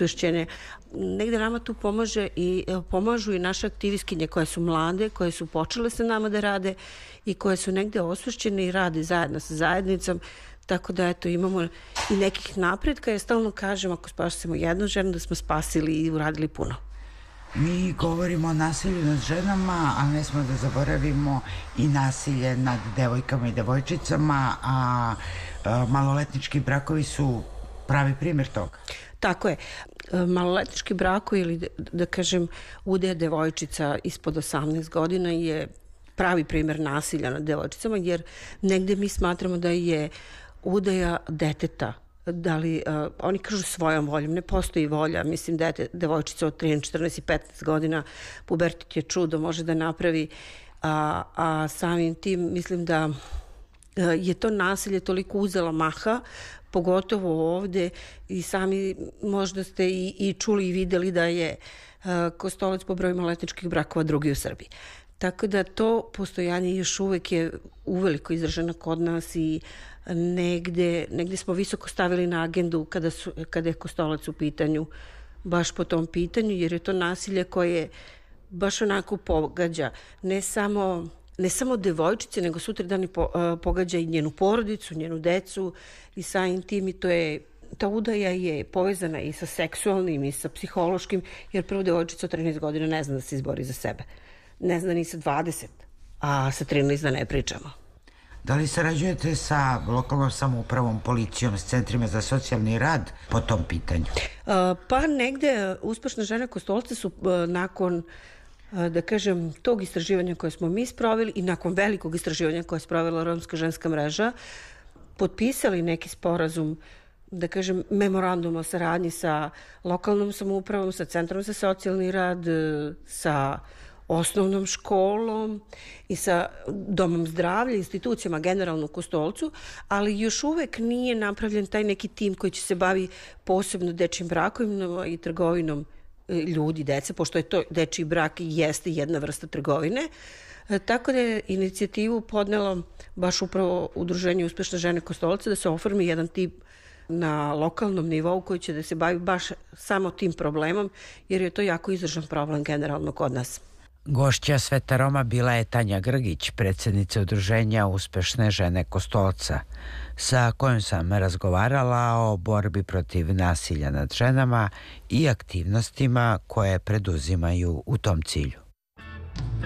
osvešćene. Negde nama tu pomažu i naše aktivistkinje koje su mlade, koje su počele sa nama da rade i koje su negde osvešćene i rade zajedno sa zajednicom. Tako da, eto, imamo i nekih napretka. Ja stalno kažem, ako spasimo jednu ženu, da smo spasili i uradili puno. Mi govorimo o nasilju nad ženama, ali ne smo da zaboravimo i nasilje nad devojkama i devojčicama, a maloletnički brakovi su pravi primjer toga. Tako je. Maloletnički brakovi ili da kažem udaja devojčica ispod 18 godina je pravi primjer nasilja nad devojčicama, jer negde mi smatramo da je udaja deteta, da li oni kažu svojom voljom, ne postoji volja, mislim devojčica od 13, 14 i 15 godina, pubertet je čudo, može da napravi, a samim tim mislim da je to nasilje toliko uzela maha, pogotovo ovde, i sami možda ste i čuli i videli da je Kostolac po broju maloletničkih brakova drugi u Srbiji. Tako da to postojanje još uvek je uveliko izraženo kod nas i negde smo visoko stavili na agendu kada je Kostolac u pitanju, baš po tom pitanju, jer je to nasilje koje baš onako pogađa ne samo devojčice, nego sutradan pogađa i njenu porodicu, njenu decu i samim tim i ta udaja je povezana i sa seksualnim i sa psihološkim, jer prvo devojčica od 13 godina ne zna da se izbori za sebe. Ne zna ni sa 20, a sa 13 da ne pričamo. Da li sarađujete sa lokalnom samoupravom, policijom, s centrima za socijalni rad po tom pitanju? Pa negde uspešne žene Kostolca su nakon, da kažem, tog istraživanja koje smo mi sproveli i nakon velikog istraživanja koje je sprovela Romska ženska mreža, potpisali neki sporazum, da kažem, memorandum o saradnji sa lokalnom samoupravom, sa Centrom za socijalni rad, sa osnovnom školom i sa domom zdravlja, institucijama generalno u Kostolcu, ali još uvek nije napravljen taj neki tim koji će se bavi posebno dečjim brakovima i trgovinom ljudi, dece, pošto je to dečji brak i jeste jedna vrsta trgovine. Tako da je inicijativu podnelo baš upravo Udruženje Uspešne žene Kostolca da se oformi jedan tim na lokalnom nivou koji će da se bavi baš samo tim problemom, jer je to jako izražen problem generalno kod nas. Gošća Sveta Roma bila je Tanja Grgić, predsjednica Udruženja Uspešne žene Kostolca, sa kojom sam razgovarala o borbi protiv nasilja nad ženama i aktivnostima koje preduzimaju u tom cilju.